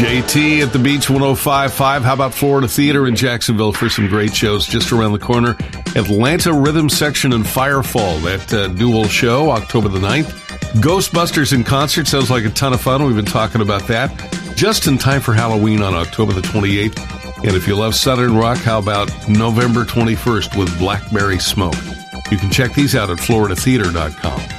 JT at the Beach 105.5. How about Florida Theater in Jacksonville for some great shows just around the corner? Atlanta Rhythm Section and Firefall, that dual show, October the 9th. Ghostbusters in concert sounds like a ton of fun. We've been talking about that. Just in time for Halloween on October the 28th. And if you love Southern rock, how about November 21st with Blackberry Smoke? You can check these out at floridatheater.com.